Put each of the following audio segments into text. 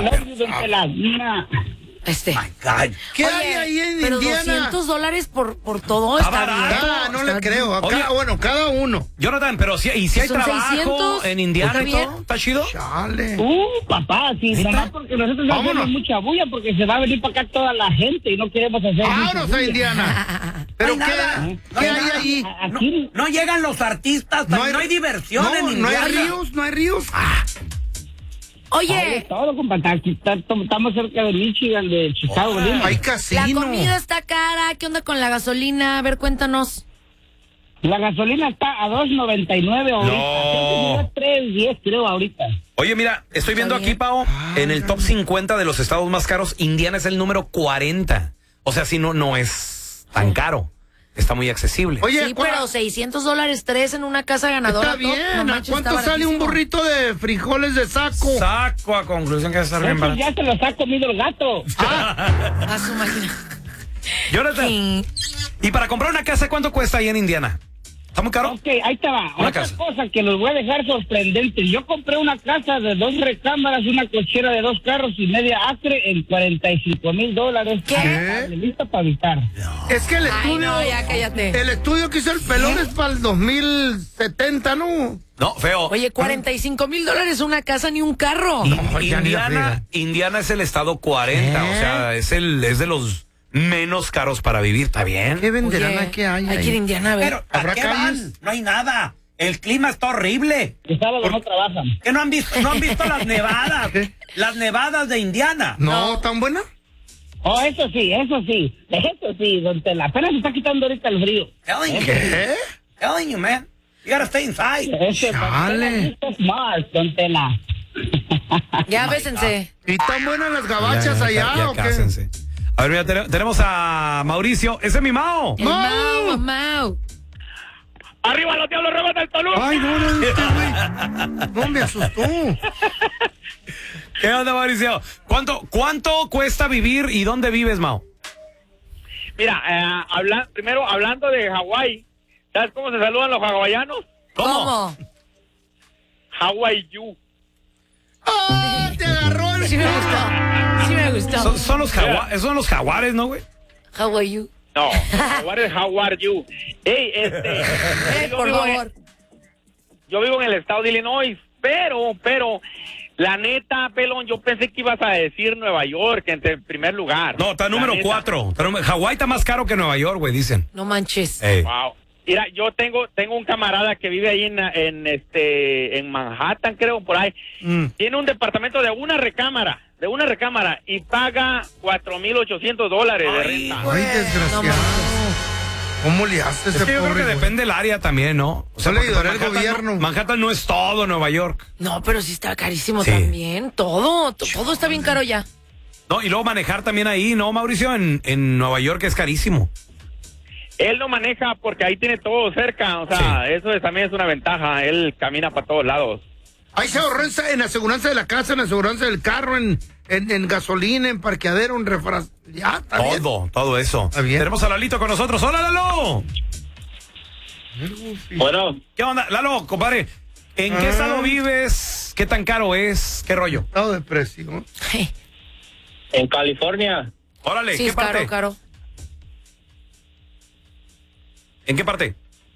love you, don Tela. My God. ¿Qué hay ahí en pero Indiana? $200 por todo está bien. Ah, no le creo. Oye, Bueno, cada uno. Jonathan, pero si hay trabajo 600, en Indiana y ¿está todo, ¿está chido? Chale. Papá, sí, nada porque nosotros no hacemos mucha bulla porque se va a venir para acá toda la gente y no queremos hacer Vámonos a Indiana. ¿Pero qué hay ahí? Aquí No llegan los artistas, no hay diversión en Indiana. No hay ríos. Oye, todo, compa, estamos cerca de Michigan, de Chicago. Hay la casino. comida está cara. ¿Qué onda con la gasolina? A ver, cuéntanos. La gasolina está a $2.99 ahorita. No. $3.10 creo ahorita. Oye, mira, estoy viendo aquí, Pao, en el top 50 de los estados más caros, Indiana es el número 40. O sea, si no es tan caro. Está muy accesible. Oye, sí, pero $600 3 en una casa ganadora. Está bien. No manches, ¿Cuánto sale un burrito de frijoles de saco? Saco a conclusión que está bien barato. Ya se los ha comido el gato. A su máquina. Jonathan, Sí. ¿y para comprar una casa cuánto cuesta ahí en Indiana? ¿Está muy caro? Ok, ahí te va. Una Otra casa. cosa que los voy a dejar sorprendentes. Yo compré una casa de 2 recámaras, una cochera de 2 carros y media acre en $45,000. ¿Qué? Lista para habitar. Es que el Ay, estudio. no, ya cállate. El estudio que hizo el pelón es para el 2070, ¿no? No, feo. Oye, $45,000 una casa ni un carro. Indiana es el estado 40, o sea, es de los menos caros para vivir, ¿está bien? ¿Qué venderán? Oye, ¿Qué hay? hay que ir a Indiana a ver. Pero, ¿a ¿Habrá qué calles? van? No hay nada. El clima está horrible. El sábado no trabajan. ¿Qué no han visto las nevadas? ¿Qué? Las nevadas de Indiana. No, ¿tan buena? Oh, eso sí, don Tela. Apenas se está quitando ahorita el frío. Telling you, man. You gotta stay inside. Chale. Esto es más, don Tela. Ya bésense. ¿Y tan buenas las gabachas allá o qué? Cásense. A ver, mira, tenemos a Mauricio. ¡Ese es mi Mao! El Mau. ¡Arriba los diablos rebos del Toluca! Ay, güey. No, me asustó. ¿Qué onda, Mauricio? ¿Cuánto cuesta vivir y dónde vives, Mao? Mira, primero hablando de Hawái, ¿sabes cómo se saludan los hawaianos? ¿Cómo? Hawaii you. ¡Ah, te agarró el... Sí me gustó. Son los jaguares, ¿no, güey? How are you? No, how are you? Ey, Por favor. yo vivo en el estado de Illinois, pero la neta, pelón, yo pensé que ibas a decir Nueva York en primer lugar. No, está número 4. Hawái está más caro que Nueva York, güey, dicen. No manches. Ey. Wow. Mira, yo tengo un camarada que vive ahí en Manhattan, creo, por ahí. Tiene un departamento de una recámara y paga $4,800 de renta. Ay, desgraciado. ¿Cómo le hace ese Es que yo creo pobre que güey? depende del área también, ¿no? O sea, No le porque ayudará el gobierno. Manhattan no es todo Nueva York. No, pero sí está carísimo Sí. también. Todo está bien caro ya. No, y luego manejar también ahí, ¿no, Mauricio? En Nueva York es carísimo. Él no maneja porque ahí tiene todo cerca, o sea, eso también es una ventaja. Él camina para todos lados. Ahí se ahorró en aseguranza de la casa, en aseguranza del carro, en gasolina, en parqueadero, en refras... Ya, está bien. Todo eso. Está bien. Tenemos a Lalito con nosotros. ¡Hola, Lalo! Bueno, ¿Qué onda? Lalo, compadre, ¿en qué estado vives? ¿Qué tan caro es? ¿Qué rollo? Estado de precio. en California. Órale, Sí, ¿qué es parte? caro. ¿En qué parte?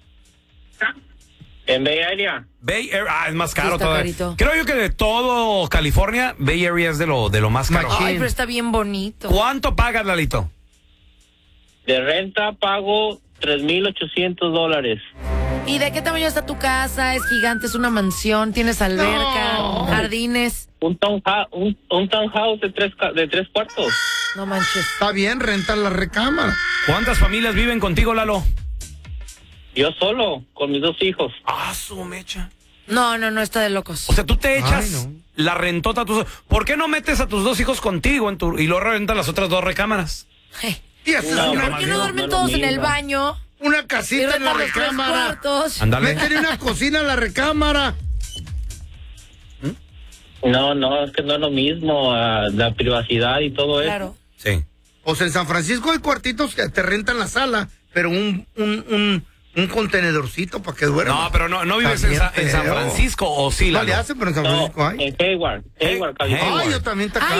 En Bay Area. Bay Area, es más caro Sí, está todavía. carito. Creo yo que de todo California, Bay Area es de lo más caro. Machín. Ay, pero está bien bonito. ¿Cuánto pagas, Lalito? De renta pago $3,800. ¿Y de qué tamaño está tu casa? ¿Es gigante? ¿Es una mansión? ¿Tienes alberca? No. ¿Jardines? Un townhouse de tres cuartos. No manches. Está bien, renta la recámara. ¿Cuántas familias viven contigo, Lalo? Yo solo, con mis 2 hijos. Ah, su mecha. No, está de locos. O sea, tú te echas Ay, no. la rentota a tus... ¿Por qué no metes a tus 2 hijos contigo y luego rentas las otras 2 recámaras? Y haces No, una, ¿Por qué no no, duermen no, todos no, en el no. baño? una Y casita en la rentan los 3 recámara. cuartos. Ándale. Métele una cocina en la recámara. No, es que no es lo mismo, la privacidad y todo eso. Claro. Sí. O sea, en San Francisco hay cuartitos que te rentan la sala, pero un contenedorcito para que duerma. No, pero no vives en San Francisco, ¿o sí, No Lalo? le hacen, pero en San No, Francisco hay. en Hayward, California. Ay, yo también te